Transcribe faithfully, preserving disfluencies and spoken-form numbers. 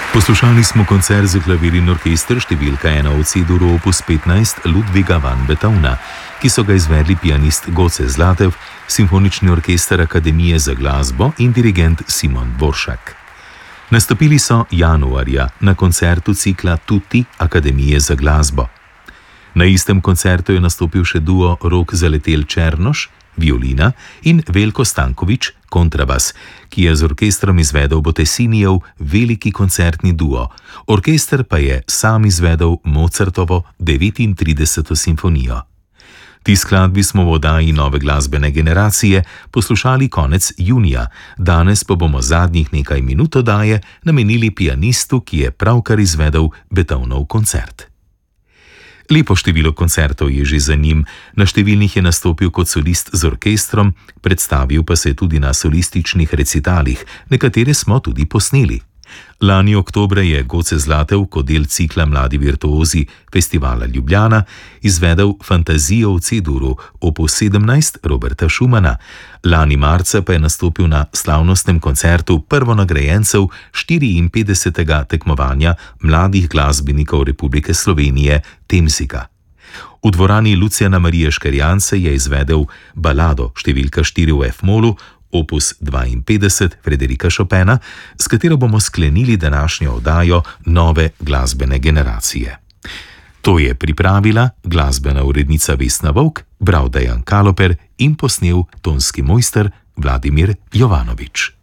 Poslušali smo koncert za klavir in orkester številka ena v C-duru opus petnajst Ludwiga van Beethovna, ki so ga izvedli pianist Goce Zlatev, simfonični orkester Akademije za glasbo in dirigent Simon Dvoršak. Nastopili so januarja na koncertu cikla Tutti Akademije za glasbo. Na istem koncertu je nastopil še duo Rok Zaletel Černoš, violina, in Veljko Stanković, kontrabas, ki je z orkestrom izvedel Bottesinijev veliki koncertni duo. Orkester pa je sam izvedel Mozartovo devetintrideseto simfonijo. Ti skladbi smo v oddaji Nove glasbene generacije poslušali konec junija, danes pa bomo zadnjih nekaj minut oddaje namenili pianistu, ki je pravkar izvedel Beethovenov koncert. Lepo število koncertov je že za njim, na številnih je nastopil kot solist z orkestrom, predstavil pa se je tudi na solističnih recitalih, nekatere smo tudi posneli. Lani oktobra je Goce Zlatev kot del cikla Mladi virtuozi Festivala Ljubljana izvedel Fantazijo v C-duru opus sedemnajst Roberta Schumana. Lani marca pa je nastopil na slavnostnem koncertu prvonagrajencev štiriinpetdesetega tekmovanja mladih glasbenikov Republike Slovenije Temzika. V dvorani Lucijana Marije Škerjance je izvedel balado številka štiri v F-molu, opus dvainpetdeset Frederika Chopina, s katero bomo sklenili današnjo oddajo Nove glasbene generacije. To je pripravila glasbena urednica Vesna Vovk, bral Dejan Kaloper in posnel tonski mojster Vladimir Jovanovič.